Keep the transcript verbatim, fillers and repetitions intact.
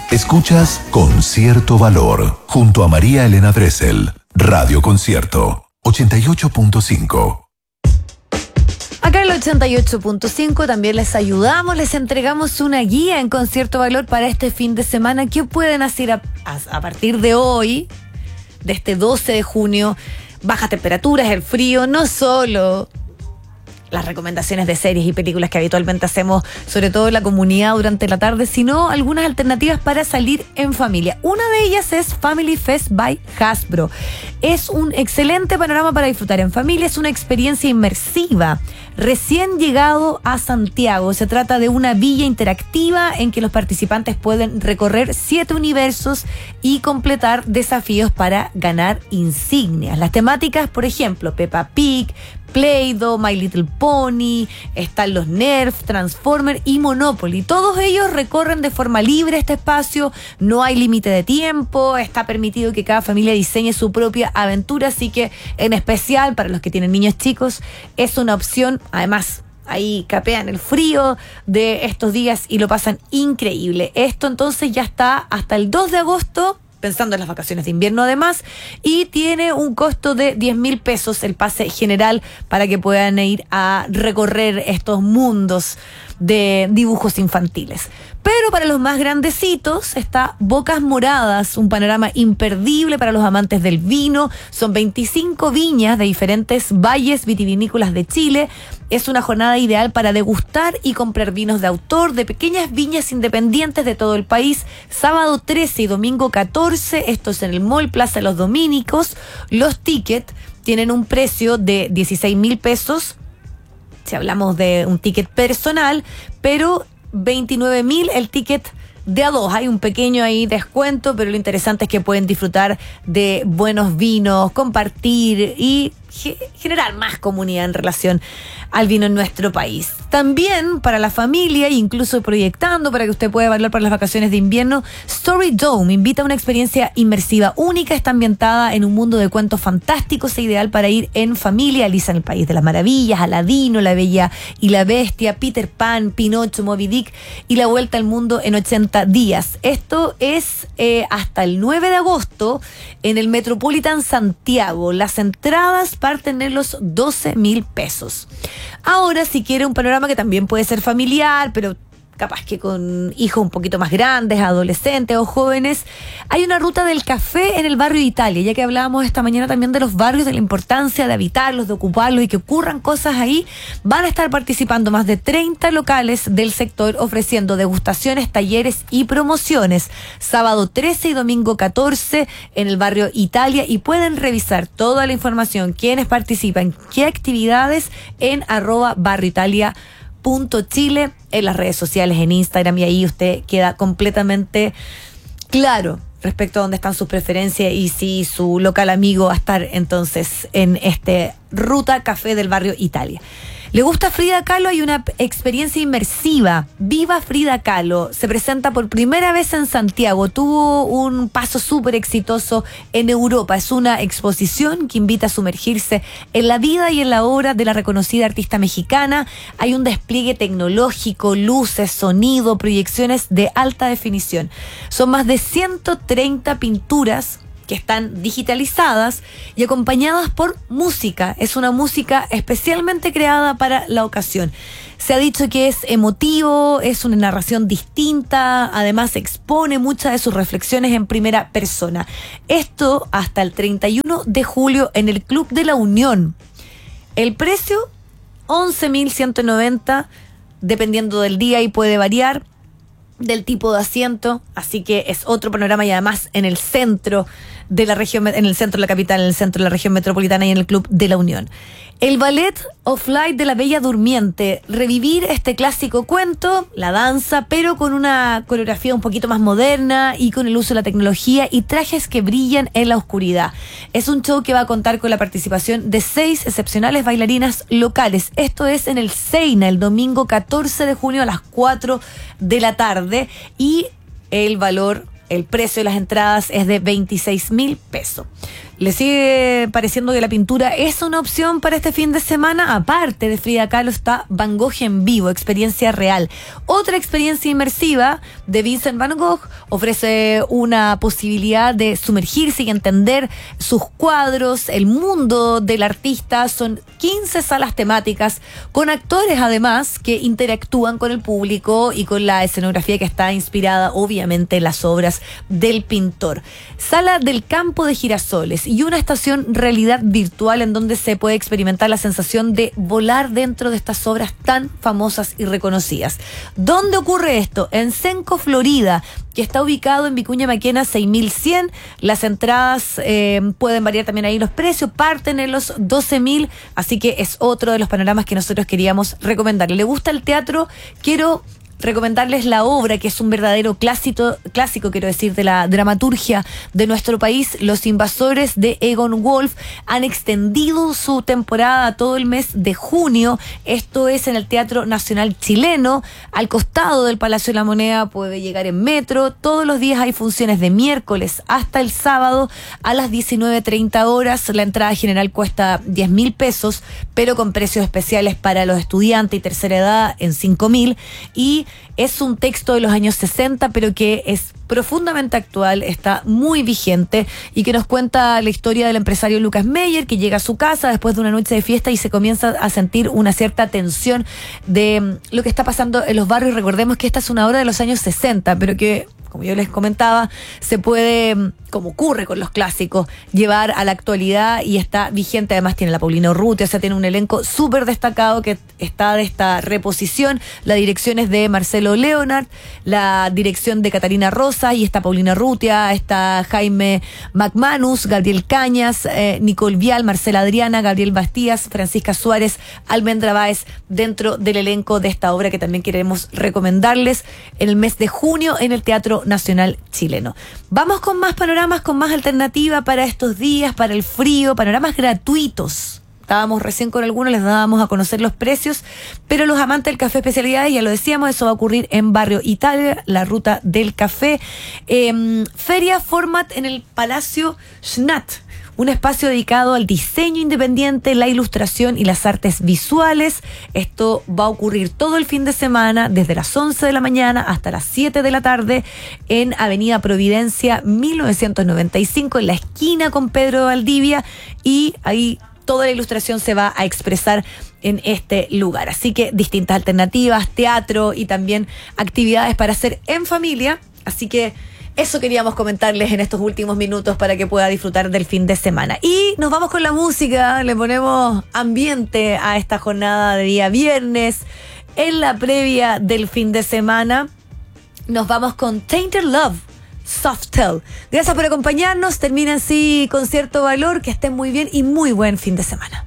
Escuchas Concierto Valor junto a María Elena Dressel. Radio Concierto ochenta y ocho punto cinco. Acá en el ochenta y ocho punto cinco también les ayudamos, les entregamos una guía en Concierto Valor para este fin de semana. ¿Qué pueden hacer a, a, a partir de hoy, de este doce de junio? Bajas temperaturas, el frío, no solo las recomendaciones de series y películas que habitualmente hacemos, sobre todo en la comunidad durante la tarde, sino algunas alternativas para salir en familia. Una de ellas es Family Fest by Hasbro. Es un excelente panorama para disfrutar en familia, es una experiencia inmersiva. Recién llegado a Santiago, se trata de una villa interactiva en que los participantes pueden recorrer siete universos y completar desafíos para ganar insignias. Las temáticas, por ejemplo, Peppa Pig, Play-Doh, My Little Pony, están los Nerf, Transformer y Monopoly. Todos ellos recorren de forma libre este espacio, no hay límite de tiempo, está permitido que cada familia diseñe su propia aventura, así que en especial para los que tienen niños chicos es una opción. Además, ahí capean el frío de estos días y lo pasan increíble. Esto entonces ya está hasta el dos de agosto, pensando en las vacaciones de invierno además, y tiene un costo de diez mil pesos el pase general para que puedan ir a recorrer estos mundos de dibujos infantiles. Pero para los más grandecitos está Bocas Moradas, un panorama imperdible para los amantes del vino. Son veinticinco viñas de diferentes valles vitivinícolas de Chile. Es una jornada ideal para degustar y comprar vinos de autor de pequeñas viñas independientes de todo el país. Sábado trece y domingo catorce, esto es en el Mall Plaza Los Dominicos. Los tickets tienen un precio de dieciséis mil pesos, si hablamos de un ticket personal, pero veintinueve mil el ticket de a dos. Hay un pequeño ahí descuento, pero lo interesante es que pueden disfrutar de buenos vinos, compartir y ge- generar más comunidad en relación al vino en nuestro país. También para la familia, incluso proyectando para que usted pueda evaluar para las vacaciones de invierno, Story Dome invita a una experiencia inmersiva única. Está ambientada en un mundo de cuentos fantásticos e ideal para ir en familia. Alicia en el País de las Maravillas, Aladino, La Bella y la Bestia, Peter Pan, Pinocho, Moby Dick y La Vuelta al Mundo en ochenta días. Esto es eh, hasta el nueve de agosto en el Metropolitan Santiago. Las entradas parten en los doce mil pesos. Ahora, si quiere un panorama que también puede ser familiar, pero capaz que con hijos un poquito más grandes, adolescentes o jóvenes, hay una ruta del café en el barrio Italia, ya que hablábamos esta mañana también de los barrios, de la importancia de habitarlos, de ocuparlos y que ocurran cosas ahí. Van a estar participando más de treinta locales del sector ofreciendo degustaciones, talleres y promociones. Sábado trece y domingo catorce en el barrio Italia, y pueden revisar toda la información, quiénes participan, qué actividades en arroba barrio Italia punto Chile en las redes sociales, en Instagram, y ahí usted queda completamente claro respecto a dónde están sus preferencias y si su local amigo va a estar entonces en este Ruta Café del barrio Italia. ¿Le gusta Frida Kahlo? Hay una experiencia inmersiva. Viva Frida Kahlo. Se presenta por primera vez en Santiago. Tuvo un paso súper exitoso en Europa. Es una exposición que invita a sumergirse en la vida y en la obra de la reconocida artista mexicana. Hay un despliegue tecnológico, luces, sonido, proyecciones de alta definición. Son más de ciento treinta pinturas que están digitalizadas y acompañadas por música. Es una música especialmente creada para la ocasión. Se ha dicho que es emotivo, es una narración distinta, además expone muchas de sus reflexiones en primera persona. Esto hasta el treinta y uno de julio en el Club de la Unión. El precio, once mil ciento noventa, dependiendo del día y puede variar, del tipo de asiento, así que es otro panorama, y además en el centro de la región, en el centro de la capital, en el centro de la región metropolitana y en el Club de la Unión. El Ballet of Light de la Bella Durmiente, revivir este clásico cuento, la danza, pero con una coreografía un poquito más moderna y con el uso de la tecnología y trajes que brillan en la oscuridad. Es un show que va a contar con la participación de seis excepcionales bailarinas locales. Esto es en el Seina, el domingo catorce de junio a las cuatro de la tarde, y el valor, el precio de las entradas es de veintiséis mil pesos. ¿Le sigue pareciendo que la pintura es una opción para este fin de semana? Aparte de Frida Kahlo está Van Gogh en vivo, experiencia real. Otra experiencia inmersiva de Vincent Van Gogh ofrece una posibilidad de sumergirse y entender sus cuadros, el mundo del artista. Son quince salas temáticas con actores además que interactúan con el público y con la escenografía que está inspirada obviamente en las obras del pintor. Sala del Campo de Girasoles y una estación realidad virtual en donde se puede experimentar la sensación de volar dentro de estas obras tan famosas y reconocidas. ¿Dónde ocurre esto? En Senco, Florida, que está ubicado en Vicuña Maquena seis mil cien. Las entradas eh, pueden variar también ahí los precios, parten en los doce mil, así que es otro de los panoramas que nosotros queríamos recomendarle. ¿Le gusta el teatro? Quiero recomendarles la obra, que es un verdadero clásico, clásico, quiero decir, de la dramaturgia de nuestro país. Los Invasores, de Egon Wolf, han extendido su temporada todo el mes de junio. Esto es en el Teatro Nacional Chileno, al costado del Palacio de la Moneda. Puede llegar en metro. Todos los días hay funciones de miércoles hasta el sábado a las diecinueve treinta horas. La entrada general cuesta diez mil pesos, pero con precios especiales para los estudiantes y tercera edad en cinco mil. Y es un texto de los años sesenta, pero que es profundamente actual, está muy vigente y que nos cuenta la historia del empresario Lucas Meyer, que llega a su casa después de una noche de fiesta y se comienza a sentir una cierta tensión de lo que está pasando en los barrios. Recordemos que esta es una obra de los años sesenta, pero que, como yo les comentaba, se puede, como ocurre con los clásicos, llevar a la actualidad y está vigente. Además tiene la Paulina Urrutia, o sea, tiene un elenco súper destacado que está de esta reposición. La dirección es de Marcelo Leonard, la dirección de Catalina Rosa, y está Paulina Urrutia, está Jaime McManus, Gabriel Cañas, eh, Nicole Vial, Marcela Adriana, Gabriel Bastías, Francisca Suárez, Almendra Báez, dentro del elenco de esta obra que también queremos recomendarles en el mes de junio en el Teatro Nacional Chileno. Vamos con más panoramas, con más alternativa para estos días, para el frío, panoramas gratuitos. Estábamos recién con algunos, les dábamos a conocer los precios, pero los amantes del café especialidades, ya lo decíamos, eso va a ocurrir en Barrio Italia, la ruta del café. Eh, Feria Format en el Palacio Schnat, un espacio dedicado al diseño independiente, la ilustración y las artes visuales. Esto va a ocurrir todo el fin de semana, desde las once de la mañana hasta las siete de la tarde, en Avenida Providencia mil novecientos noventa y cinco, en la esquina con Pedro de Valdivia, y ahí toda la ilustración se va a expresar en este lugar. Así que distintas alternativas, teatro y también actividades para hacer en familia. Así que eso queríamos comentarles en estos últimos minutos para que pueda disfrutar del fin de semana. Y nos vamos con la música, le ponemos ambiente a esta jornada de día viernes, en la previa del fin de semana. Nos vamos con Tainted Love, Softel. Gracias por acompañarnos. Termina así Concierto Valor. Que estén muy bien y muy buen fin de semana.